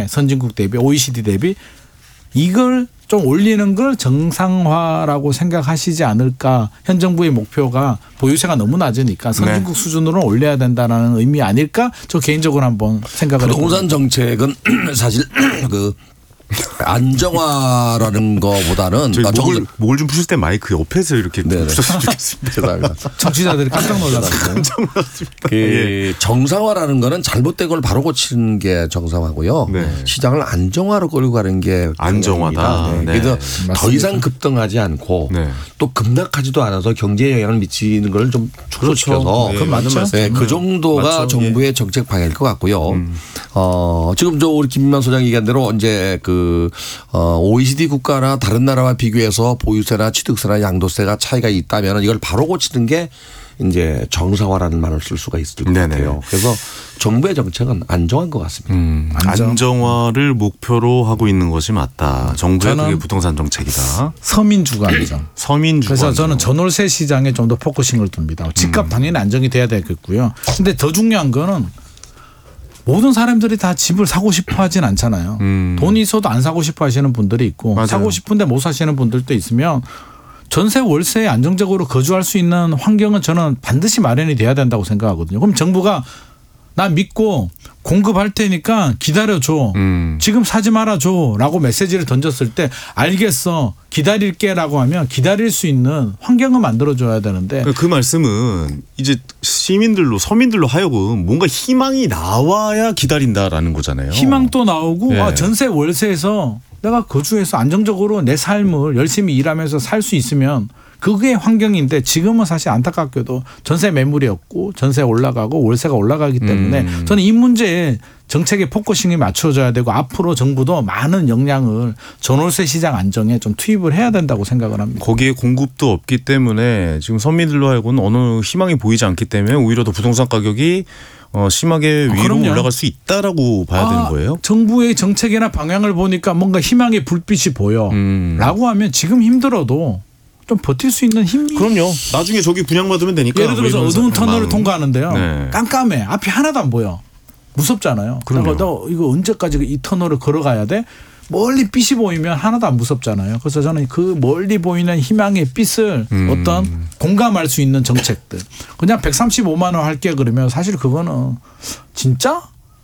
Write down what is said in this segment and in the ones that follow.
선진국 대비 OECD 대비 이걸 좀 올리는 걸 정상화라고 생각하시지 않을까. 현 정부의 목표가 보유세가 너무 낮으니까 선진국 수준으로 올려야 된다는 의미 아닐까. 저 개인적으로 한번 생각을 해봅니다. 부동산 정책은 사실 그 안정화라는 거보다는 목을 좀 푸실 때 마이크 옆에서 이렇게 푸셨으면 좋겠습니다. 죄송합니다. 청취자들이 깜짝 놀랐어요. 깜짝 놀랐습니다. 그 정상화라는 거는 잘못된 걸 바로 고치는 게 정상화고요. 네. 시장을 안정화로 끌고 가는 게 안정화다. 네. 네. 그래서 맞습니다. 더 이상 급등하지 않고 네. 또 급락하지도 않아서 경제에 영향을 미치는 걸 좀 축소시켜서 그건 맞는 네, 그 정도가 맞죠. 정부의 정책 방향일 것 같고요. 지금 저 우리 김민만 소장 얘기한 대로 이제 그 OECD 국가나 다른 나라와 비교해서 보유세나 취득세나 양도세가 차이가 있다면 이걸 바로 고치는 게 이제 정상화라는 말을 쓸 수가 있을 것 네네. 같아요. 그래서 정부의 정책은 안정한 것 같습니다. 안정화를 목표로 하고 있는 것이 맞다. 정부의 저는 그게 부동산 정책이다. 서민주거 안정. 서민주거 그래서 안정. 저는 전월세 시장에 좀 더 포커싱을 둡니다. 집값 당연히 안정이 돼야 되겠고요. 근데 더 중요한 거는 모든 사람들이 다 집을 사고 싶어 하진 않잖아요. 돈이 있어도 안 사고 싶어 하시는 분들이 있고 맞아요. 사고 싶은데 못 사시는 분들도 있으면 전세 월세에 안정적으로 거주할 수 있는 환경은 저는 반드시 마련이 돼야 된다고 생각하거든요. 그럼 정부가 나 믿고 공급할 테니까 기다려줘. 지금 사지 말아줘 라고 메시지를 던졌을 때 알겠어 기다릴게라고 하면 기다릴 수 있는 환경을 만들어줘야 되는데 그 말씀은 이제 시민들로 서민들로 하여금 뭔가 희망이 나와야 기다린다라는 거잖아요. 희망도 나오고 네. 전세 월세에서 내가 거주해서 안정적으로 내 삶을 열심히 일하면서 살 수 있으면 그게 환경인데 지금은 사실 안타깝게도 전세 매물이 없고 전세 올라가고 월세가 올라가기 때문에 저는 이 문제에 정책의 포커싱이 맞춰져야 되고 앞으로 정부도 많은 역량을 전월세 시장 안정에 좀 투입을 해야 된다고 생각을 합니다. 거기에 공급도 없기 때문에 지금 서민들로 하여금 어느 희망이 보이지 않기 때문에 오히려 더 부동산 가격이 심하게 위로 그럼요. 올라갈 수 있다라고 봐야 되는 거예요? 정부의 정책이나 방향을 보니까 뭔가 희망의 불빛이 보여 라고 하면 지금 힘들어도 좀 버틸 수 있는 힘이. 그럼요. 나중에 저기 분양받으면 되니까. 예를 들어서 어두운 터널을 마음. 통과하는데요. 네. 깜깜해. 앞이 하나도 안 보여. 무섭잖아요. 그럼요. 너 이거 언제까지 이 터널을 걸어가야 돼? 멀리 빛이 보이면 하나도 안 무섭잖아요. 그래서 저는 그 멀리 보이는 희망의 빛을 어떤 공감할 수 있는 정책들. 그냥 135만 원 할게 그러면 사실 그거는 진짜?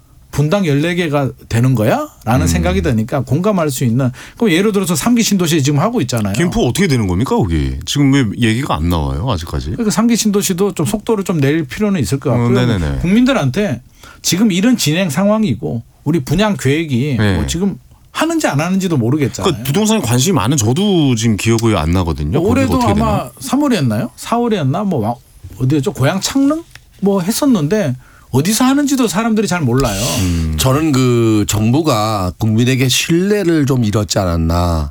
분당 14개가 되는 거야? 라는 생각이 드니까 공감할 수 있는. 그럼 예를 들어서 3기 신도시 지금 하고 있잖아요. 김포 어떻게 되는 겁니까 거기? 지금 왜 얘기가 안 나와요 아직까지? 그러니까 3기 신도시도 좀 속도를 좀 낼 필요는 있을 것 같고요. 네네네. 국민들한테 지금 이런 진행 상황이고 우리 분양 계획이 네. 뭐 지금 하는지 안 하는지도 모르겠잖아요. 그러니까 부동산에 관심이 많은 저도 지금 기억이 안 나거든요. 올해도 어떻게 아마 되나? 3월이었나요? 4월이었나? 뭐 어디였죠? 고향 창릉 뭐 했었는데 어디서 하는지도 사람들이 잘 몰라요. 저는 그 정부가 국민에게 신뢰를 좀 잃었지 않았나.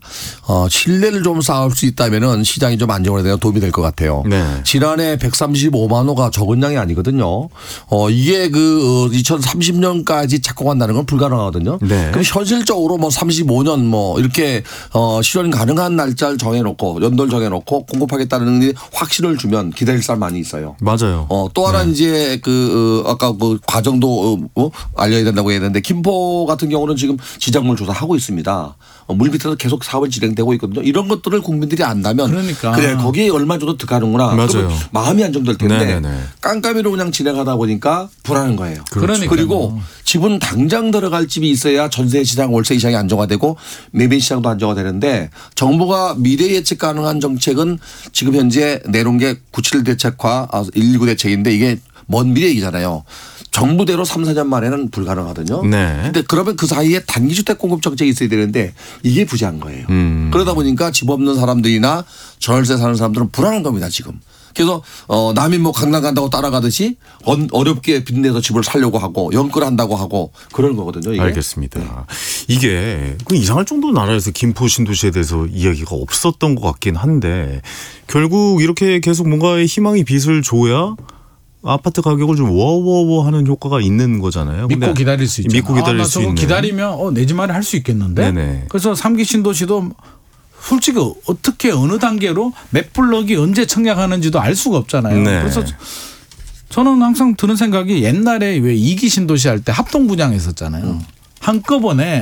신뢰를 좀 쌓을 수 있다면은 시장이 좀 안정화되는 도움이 될 것 같아요. 네. 지난해 135만 호가 적은 양이 아니거든요. 이게 그 2030년까지 착공한다는 건 불가능하거든요. 네. 그럼 현실적으로 뭐 35년 뭐 이렇게 실현 가능한 날짜를 정해놓고 연도를 정해놓고 공급하겠다는 확신을 주면 기다릴 사람 많이 있어요. 맞아요. 또 하나 이제 아까 그 과정도 알려야 된다고 했는데 김포 같은 경우는 지금 지작물 조사하고 있습니다. 물 밑에서 계속 사업을 진행되고 있거든요. 이런 것들을 국민들이 안다면 그러니까. 그래 거기에 얼마 정도 들어가는구나. 맞아요. 그러면 마음이 안정될 텐데 네네네. 깜깜이로 그냥 진행하다 보니까 불안한 거예요. 그러니까요. 그리고 집은 당장 들어갈 집이 있어야 전세 시장, 월세 시장이 안정화되고 매매 시장도 안정화되는데 정부가 미래 예측 가능한 정책은 지금 현재 내놓은 게 97 대책과 119 대책인데 이게 먼 미래 얘기잖아요. 정부대로 3, 4년 만에는 불가능하거든요. 네. 근데 그러면 그 사이에 단기주택 공급 정책이 있어야 되는데 이게 부재한 거예요. 그러다 보니까 집 없는 사람들이나 전월세 사는 사람들은 불안한 겁니다 지금. 그래서 남이 뭐 강남 간다고 따라가듯이 어렵게 빚내서 집을 살려고 하고 연끌한다고 하고 그런 거거든요. 이게. 알겠습니다. 이게 그 이상할 정도로 나라에서 김포 신도시에 대해서 이야기가 없었던 것 같긴 한데 결국 이렇게 계속 뭔가의 희망의 빛을 줘야 아파트 가격을 좀 워워워하는 효과가 있는 거잖아요. 믿고 기다릴 수 있죠. 믿고 기다릴 수 있는. 기다리면 내 집 말을 할 수 있겠는데. 네네. 그래서 3기 신도시도 솔직히 어떻게 어느 단계로 몇 블럭이 언제 청약하는지도 알 수가 없잖아요. 네. 그래서 저는 항상 드는 생각이 옛날에 왜 2기 신도시 할 때 합동 분양했었잖아요. 한꺼번에